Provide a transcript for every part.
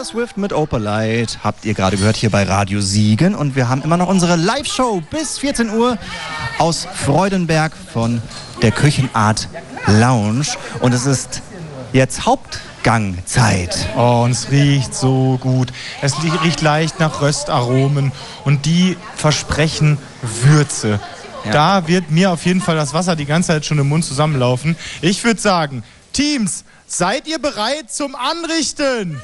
Taylor Swift mit Opalite habt ihr gerade gehört hier bei Radio Siegen. Und wir haben immer noch unsere Live-Show bis 14 Uhr aus Freudenberg von der Küchenart Lounge. Und es ist jetzt Hauptgangzeit. Oh, und es riecht so gut. Es riecht leicht nach Röstaromen und die versprechen Würze. Ja. Da wird mir auf jeden Fall das Wasser die ganze Zeit schon im Mund zusammenlaufen. Ich würde sagen, Teams, seid ihr bereit zum Anrichten?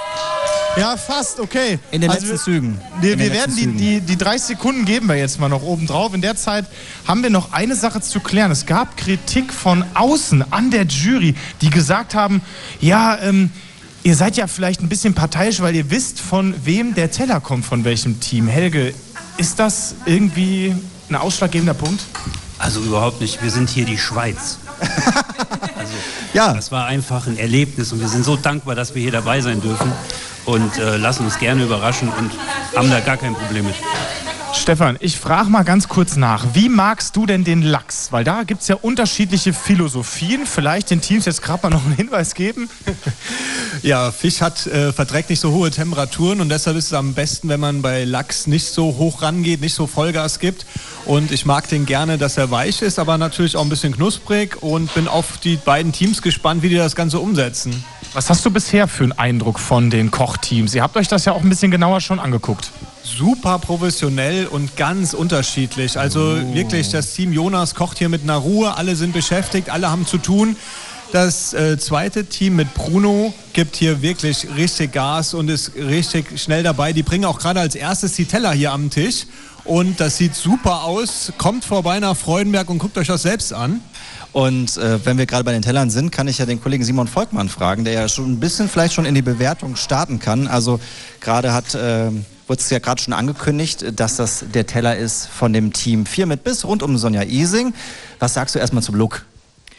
Ja, fast, okay. In den letzten Zügen. Wir werden die 30 Sekunden geben wir jetzt mal noch oben drauf. In der Zeit haben wir noch eine Sache zu klären. Es gab Kritik von außen an der Jury, die gesagt haben, ja, ihr seid ja vielleicht ein bisschen parteiisch, weil ihr wisst, von wem der Teller kommt, von welchem Team. Helge, ist das irgendwie ein ausschlaggebender Punkt? Also überhaupt nicht. Wir sind hier die Schweiz. Also, ja. Das war einfach ein Erlebnis und wir sind so dankbar, dass wir hier dabei sein dürfen und lassen uns gerne überraschen und haben da gar kein Problem mit. Stefan, ich frage mal ganz kurz nach. Wie magst du denn den Lachs? Weil da gibt es ja unterschiedliche Philosophien. Vielleicht den Teams jetzt gerade mal noch einen Hinweis geben. Ja, Fisch verträgt nicht so hohe Temperaturen und deshalb ist es am besten, wenn man bei Lachs nicht so hoch rangeht, nicht so Vollgas gibt. Und ich mag den gerne, dass er weich ist, aber natürlich auch ein bisschen knusprig und bin auf die beiden Teams gespannt, wie die das Ganze umsetzen. Was hast du bisher für einen Eindruck von den Kochteams? Ihr habt euch das ja auch ein bisschen genauer schon angeguckt. Super professionell und ganz unterschiedlich. Also wirklich, das Team Jonas kocht hier mit einer Ruhe. Alle sind beschäftigt, alle haben zu tun. Das zweite Team mit Bruno gibt hier wirklich richtig Gas und ist richtig schnell dabei. Die bringen auch gerade als erstes die Teller hier am Tisch. Und das sieht super aus. Kommt vorbei nach Freudenberg und guckt euch das selbst an. Und wenn wir gerade bei den Tellern sind, kann ich ja den Kollegen Simon Volkmann fragen, der ja schon ein bisschen vielleicht schon in die Bewertung starten kann. Also gerade wurde es ja gerade schon angekündigt, dass das der Teller ist von dem Team 4 mit Biss rund um Sonja Ising. Was sagst du erstmal zum Look?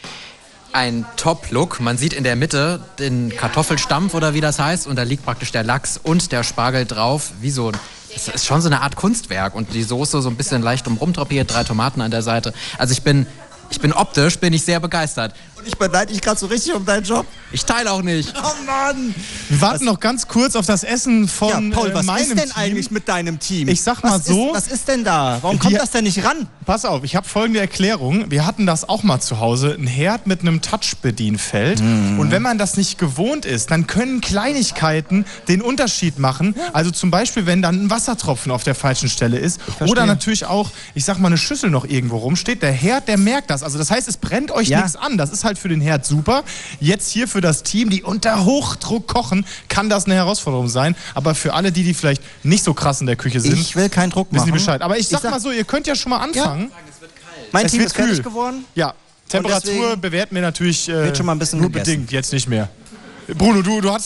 Ein Top-Look. Man sieht in der Mitte den Kartoffelstampf oder wie das heißt und da liegt praktisch der Lachs und der Spargel drauf, wie so es ist schon so eine Art Kunstwerk und die Soße so ein bisschen leicht rumdrapiert, 3 Tomaten an der Seite. Also ich bin optisch sehr begeistert. Und ich beneide dich gerade so richtig um deinen Job. Ich teile auch nicht. Oh Mann! Wir warten noch ganz kurz auf das Essen von Paul, was meinem ist denn Team. eigentlich mit deinem Team? Ich sag mal so. Was ist denn da? Warum kommt das denn nicht ran? Pass auf, ich habe folgende Erklärung. Wir hatten das auch mal zu Hause. Ein Herd mit einem Touch-Bedienfeld. Und wenn man das nicht gewohnt ist, dann können Kleinigkeiten den Unterschied machen. Also zum Beispiel, wenn dann ein Wassertropfen auf der falschen Stelle ist. Oder natürlich auch, ich sag mal, eine Schüssel noch irgendwo rumsteht. Der Herd, der merkt das. Also das heißt, es brennt euch nichts an. Das ist halt für den Herd super. Jetzt hier für das Team, die unter Hochdruck kochen, kann das eine Herausforderung sein. Aber für alle, die vielleicht nicht so krass in der Küche sind, ich will keinen Druck machen. wissen die Bescheid. Aber ich sag mal so, ihr könnt ja schon mal anfangen. Ja. Mein Team ist fertig geworden. Ja, Temperatur bewerten wir natürlich wird schon mal ein bisschen nur bedingt, jetzt nicht mehr. Bruno,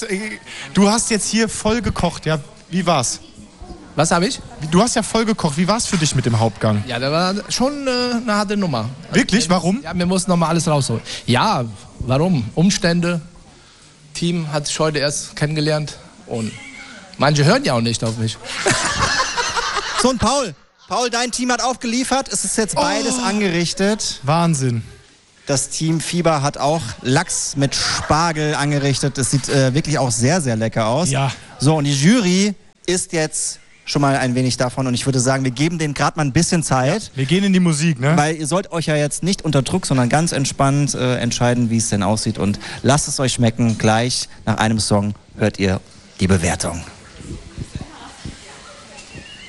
du hast jetzt hier voll gekocht, ja? Wie war's? Was habe ich? Du hast ja voll gekocht. Wie war's für dich mit dem Hauptgang? Ja, das war schon eine harte Nummer. Wirklich? Warum? Ja, wir mussten nochmal alles rausholen. Ja, warum? Umstände. Team hat sich heute erst kennengelernt und manche hören ja auch nicht auf mich. So, und Paul, dein Team hat aufgeliefert. Es ist jetzt beides angerichtet. Wahnsinn. Das Team Fieber hat auch Lachs mit Spargel angerichtet. Das sieht wirklich auch sehr, sehr lecker aus. Ja. So, und die Jury isst jetzt schon mal ein wenig davon. Und ich würde sagen, wir geben denen gerade mal ein bisschen Zeit. Ja, wir gehen in die Musik, ne? Weil ihr sollt euch ja jetzt nicht unter Druck, sondern ganz entspannt entscheiden, wie es denn aussieht. Und lasst es euch schmecken. Gleich nach einem Song hört ihr die Bewertung.